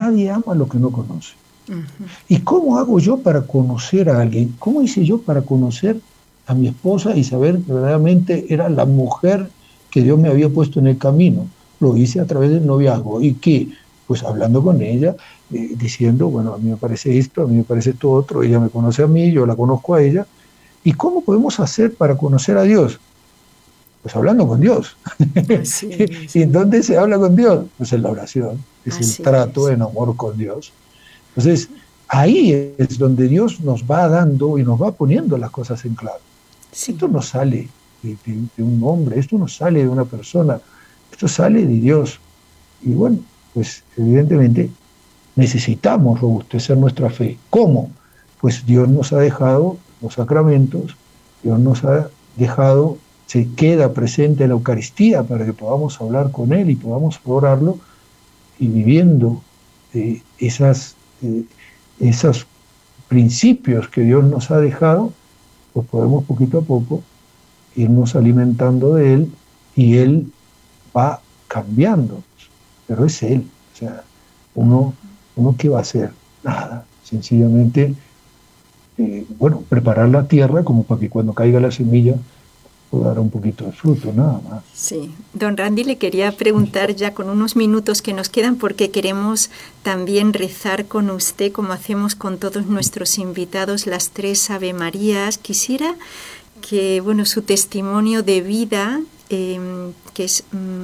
nadie ama lo que no conoce. Ujú. ¿Y cómo hago yo para conocer a alguien? ¿Cómo hice yo para conocer a mi esposa y saber que verdaderamente era la mujer que Dios me había puesto en el camino? Lo hice a través del noviazgo. ¿Y qué? Pues hablando con ella, diciendo, bueno, a mí me parece esto, a mí me parece esto otro, ella me conoce a mí, yo la conozco a ella. ¿Y cómo podemos hacer para conocer a Dios? Pues hablando con Dios. Así es, ¿Y en dónde se habla con Dios? Pues en la oración, es el así trato es. en amor con Dios. Entonces, ahí es donde Dios nos va dando y nos va poniendo las cosas en claro. Sí. Esto no sale de un hombre, esto no sale de una persona, esto sale de Dios. Y bueno, pues evidentemente necesitamos robustecer nuestra fe. ¿Cómo? Pues Dios nos ha dejado los sacramentos, Dios nos ha dejado, se queda presente en la Eucaristía para que podamos hablar con Él y podamos adorarlo y viviendo esas, esos principios que Dios nos ha dejado, pues podemos poquito a poco irnos alimentando de Él y Él va cambiando. Pero es Él. O sea, uno ¿qué va a hacer? Nada. Sencillamente, bueno, preparar la tierra como para que cuando caiga la semilla pueda dar un poquito de fruto, nada más. Sí, don Randy, le quería preguntar ya con unos minutos que nos quedan porque queremos también rezar con usted como hacemos con todos nuestros invitados las 3 Ave Marías. Quisiera que, bueno, su testimonio de vida, que es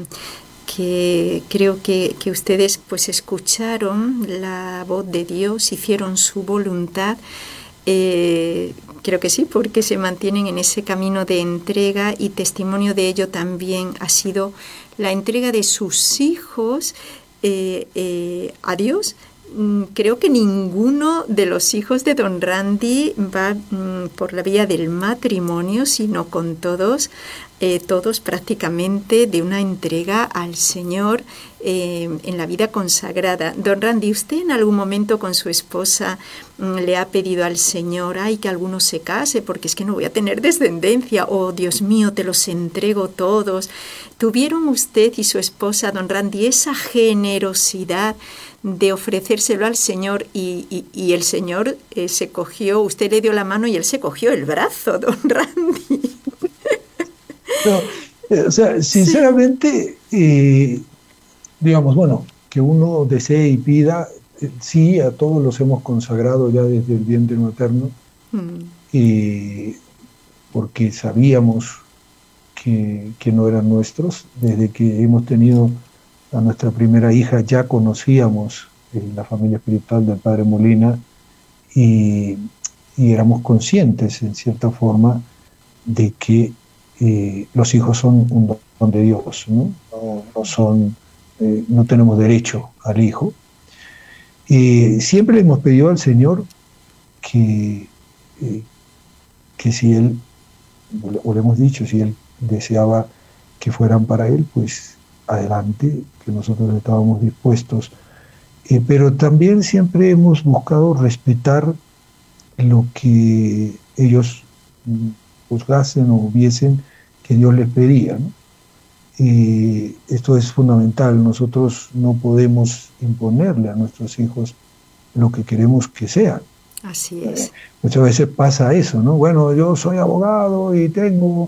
que creo que ustedes pues escucharon la voz de Dios, hicieron su voluntad. Creo que sí, porque se mantienen en ese camino de entrega y testimonio de ello también ha sido la entrega de sus hijos a Dios. Creo que ninguno de los hijos de don Randy va por la vía del matrimonio, sino con todos prácticamente de una entrega al Señor en la vida consagrada. Don Randy, ¿usted en algún momento con su esposa le ha pedido al Señor, ay, que alguno se case, porque es que no voy a tener descendencia, o Dios mío, te los entrego todos? ¿Tuvieron usted y su esposa, don Randy, esa generosidad de ofrecérselo al Señor y el Señor se cogió, usted le dio la mano y él se cogió el brazo, don Randy? No, o sea, Sí. sinceramente, digamos, bueno, que uno desee y pida, sí, a todos los hemos consagrado ya desde el vientre materno, Mm, eh, porque sabíamos que no eran nuestros. Desde que hemos tenido a nuestra primera hija ya conocíamos la familia espiritual del Padre Molina y, y éramos conscientes, en cierta forma, de que los hijos son un don de Dios, ¿no? No son, no tenemos derecho al hijo. Siempre le hemos pedido al Señor que, eh, que si Él, o le hemos dicho, si Él deseaba que fueran para Él, pues adelante, que nosotros estábamos dispuestos. Pero también siempre hemos buscado respetar lo que ellos juzgasen o viesen que Dios les pedía, ¿no? Esto es fundamental. Nosotros no podemos imponerle a nuestros hijos lo que queremos que sean. así Eh, es. Muchas veces pasa eso, ¿no? Bueno, yo soy abogado y tengo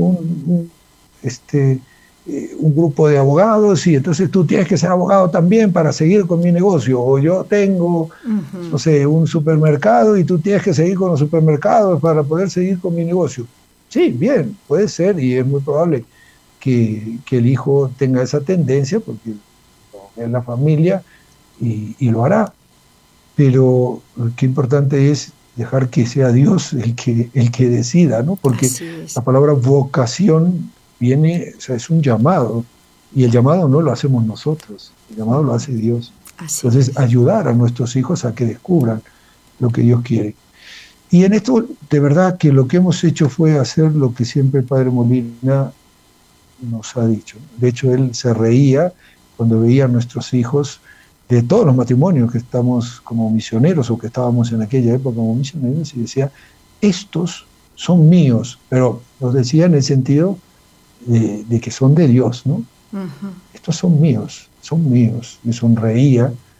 este, un grupo de abogados y entonces tú tienes que ser abogado también para seguir con mi negocio. O yo tengo, no Ujú. sé, un supermercado y tú tienes que seguir con los supermercados para poder seguir con mi negocio. Sí, bien, puede ser y es muy probable que el hijo tenga esa tendencia porque es la familia y lo hará. Pero qué importante es dejar que sea Dios el que decida, ¿no? Porque Así es. la palabra vocación viene, o sea, es un llamado, y el llamado no lo hacemos nosotros, el llamado lo hace Dios. Así Entonces, es. ayudar a nuestros hijos a que descubran lo que Dios quiere. Y en esto, de verdad que lo que hemos hecho fue hacer lo que siempre el Padre Molina nos ha dicho. De hecho, él se reía cuando veía a nuestros hijos de todos los matrimonios que estamos como misioneros o que estábamos en aquella época como misioneros y decía, estos son míos, pero los decía en el sentido de que son de Dios, ¿no? Ujú. Estos son míos, me sonreía